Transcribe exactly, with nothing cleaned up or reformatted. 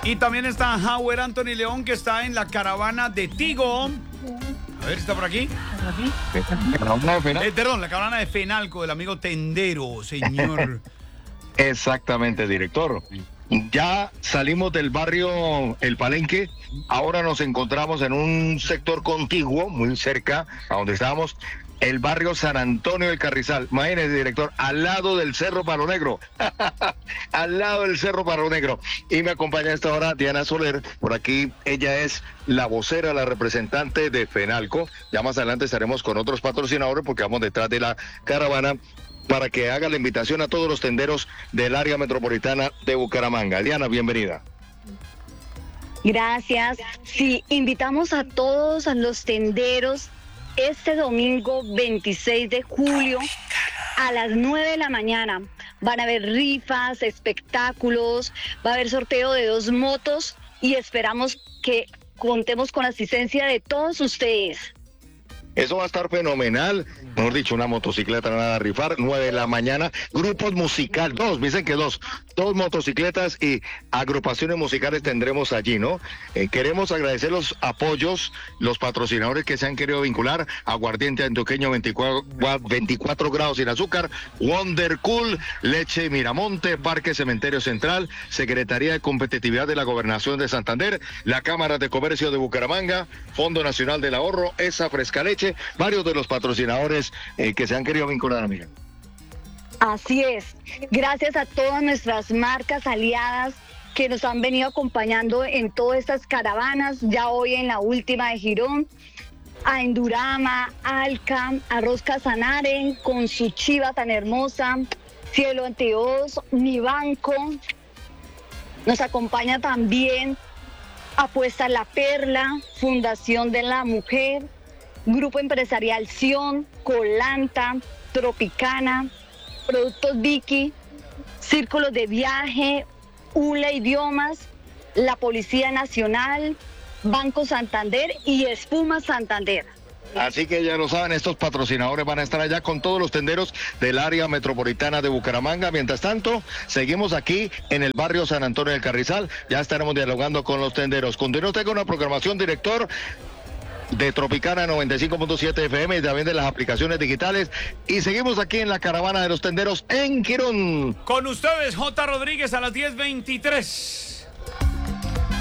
Y también está Howard Anthony León, que está en la caravana de Tigo. A ver, ¿está por aquí? Eh, perdón, la caravana de Fenalco, del amigo Tendero, señor. Exactamente, director. Ya salimos del barrio El Palenque, ahora nos encontramos en un sector contiguo, muy cerca a donde estábamos, el barrio San Antonio del Carrizal. Imagínese, director, al lado del Cerro Palo Negro, al lado del Cerro Palo Negro. Y me acompaña a esta hora Diana Soler, por aquí ella es la vocera, la representante de Fenalco. Ya más adelante estaremos con otros patrocinadores porque vamos detrás de la caravana para que haga la invitación a todos los tenderos del área metropolitana de Bucaramanga. Diana, bienvenida. Gracias. Sí, invitamos a todos a los tenderos este domingo veintiséis de julio a las nueve de la mañana. Van a haber rifas, espectáculos, va a haber sorteo de dos motos y esperamos que contemos con la asistencia de todos ustedes. Eso va a estar fenomenal. Mejor dicho, una motocicleta nada a rifar, nueve de la mañana, grupos musicales, dos, dicen que dos, dos motocicletas y agrupaciones musicales tendremos allí, ¿no? Eh, queremos agradecer los apoyos, los patrocinadores que se han querido vincular, Aguardiente Antioqueño veinticuatro, veinticuatro grados sin azúcar, Wonder Cool, Leche Miramonte, Parque Cementerio Central, Secretaría de Competitividad de la Gobernación de Santander, la Cámara de Comercio de Bucaramanga, Fondo Nacional del Ahorro, esa Fresca Leche, varios de los patrocinadores eh, que se han querido vincular, amiga. Así es. Gracias a todas nuestras marcas aliadas que nos han venido acompañando en todas estas caravanas, ya hoy en la última de Girón, a Endurama, Alca, a Rosca Sanaren con su chiva tan hermosa, Cielo Anteos, Mi Banco. Nos acompaña también Apuesta La Perla, Fundación de la Mujer, Grupo Empresarial Sion, Colanta, Tropicana, Productos Vicky, Círculos de Viaje, U L A Idiomas, la Policía Nacional, Banco Santander y Espuma Santander. Así que ya lo saben, estos patrocinadores van a estar allá con todos los tenderos del área metropolitana de Bucaramanga. Mientras tanto, seguimos aquí en el barrio San Antonio del Carrizal. Ya estaremos dialogando con los tenderos. Continúa usted con una programación, director, de Tropicana noventa y cinco punto siete F M y también de las aplicaciones digitales. Y seguimos aquí en la caravana de los tenderos en Girón. Con ustedes, J. Rodríguez a las diez veintitrés.